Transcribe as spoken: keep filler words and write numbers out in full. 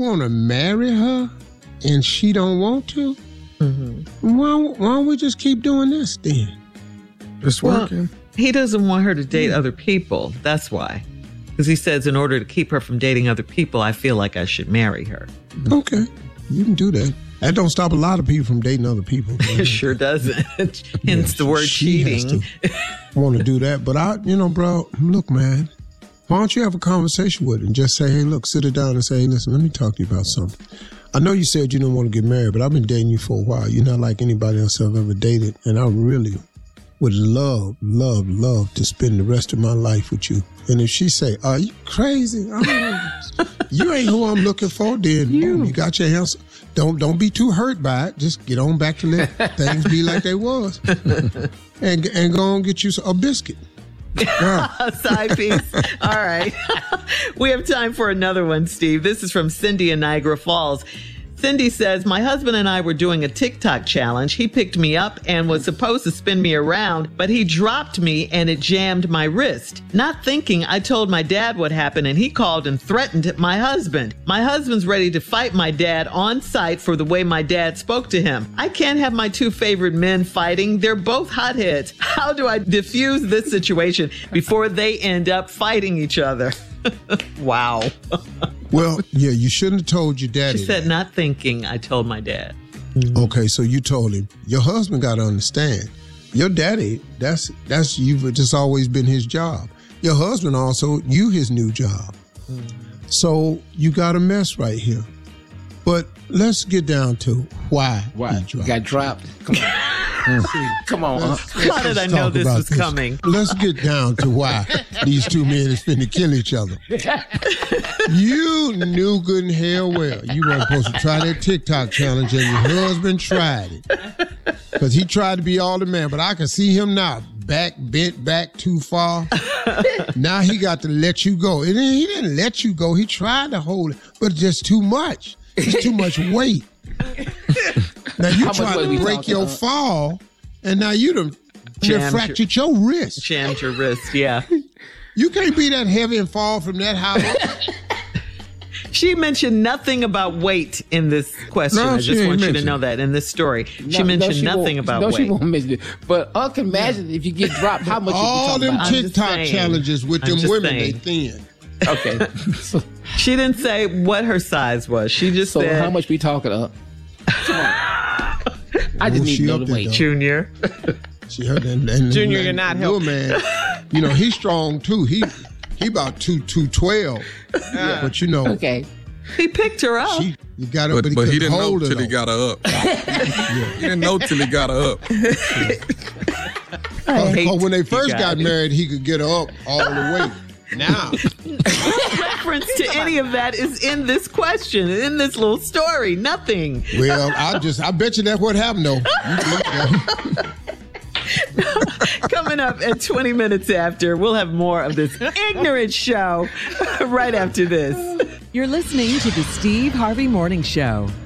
want to marry her and she don't want to, mm-hmm. why, why don't we just keep doing this then? It's working. Well, he doesn't want her to date other people. That's why. Because he says in order to keep her from dating other people, I feel like I should marry her. Okay. You can do that. That don't stop a lot of people from dating other people. It sure doesn't. Hence yeah, the word cheating. Want to do that. But I, you know, bro, look, man, why don't you have a conversation with her and just say, hey, look, sit her down and say, hey, listen, let me talk to you about something. I know you said you don't want to get married, but I've been dating you for a while. You're not like anybody else I've ever dated. And I really would love, love, love to spend the rest of my life with you. And if she say, are you crazy? I don't you ain't who I'm looking for, then you, boom, you got your answer. Don't don't be too hurt by it. Just get on back to let things be like they was. and and go on get you a biscuit. A side piece. All right. We have time for another one, Steve. This is from Cindy in Niagara Falls. Cindy says, my husband and I were doing a TikTok challenge. He picked me up and was supposed to spin me around, but he dropped me and it jammed my wrist. Not thinking, I told my dad what happened and he called and threatened my husband. My husband's ready to fight my dad on site for the way my dad spoke to him. I can't have my two favorite men fighting. They're both hotheads. How do I diffuse this situation before they end up fighting each other? Wow. Well, yeah, you shouldn't have told your daddy. She said, that. Not thinking, I told my dad. Okay, so you told him. Your husband got to understand. Your daddy, that's that's you've just always been his job. Your husband also, you his new job. Mm. So you got a mess right here. But let's get down to why. Why? He dropped. Got dropped. Come on. Come on. Let's, let's How did I know this was this. coming? Let's get down to why these two men is finna kill each other. You knew good and hell well you weren't supposed to try that TikTok challenge, and your husband tried it. Because he tried to be all the man, but I can see him now. Back, bent back too far. Now he got to let you go. It, he didn't let you go. He tried to hold it, but just too much. It's too much weight. Now you trying to break your about? fall, and now you done fractured your, your wrist. Jammed your wrist, yeah. You can't be that heavy and fall from that house. She mentioned nothing about weight in this question. No, I just want you to know it. that in this story. No, she mentioned no, she nothing about no, weight. No, she won't mention it. But uh, can imagine if you get dropped, how much all you them about? TikTok challenges with I'm them women, saying. they thin. Okay. So, she didn't say what her size was. She just so said. how much we talking up? Come on. I just Oh, need to know the weight. Junior. She heard and, and, Junior, and, you're not your helping. man, you know, he's strong too. He he about two two twelve. Yeah. But you know, okay. He picked her up. She, you got her, but, but he, but he didn't know hold her, till he though. got her up. Yeah. He didn't know till he got her up. Because when they first got, got married, he could get her up all the way. Now, no reference to any of that is in this question, in this little story. Nothing. Well, I just, I bet you that's what happened, though. Coming up at twenty minutes after, we'll have more of this ignorant show right after this. You're listening to the Steve Harvey Morning Show.